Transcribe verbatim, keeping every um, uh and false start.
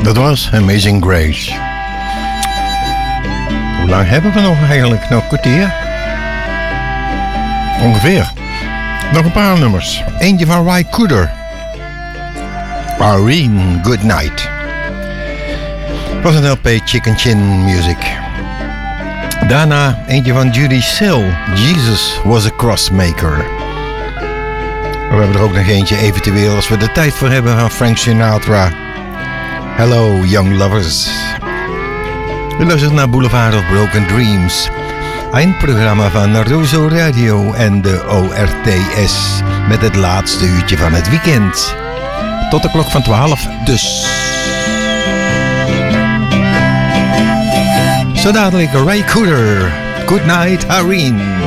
Dat was Amazing Grace. Hoe lang hebben we nog eigenlijk? Nog een kwartier? Ongeveer. Nog een paar nummers. Eentje van Ry Cooder. Irene, Good Night. Was een L P Chicken Chin Music. Daarna eentje van Judy Sill. Jesus was a Crossmaker. We hebben er ook nog eentje eventueel, als we er tijd voor hebben, van Frank Sinatra. Hello, Young Lovers. U luistert naar Boulevard of Broken Dreams. Een programma van Naruso Radio en de O R T S. Met het laatste uurtje van het weekend. Tot de klok van twaalf dus. Zo dadelijk Ry Cooder. Good night, Irene.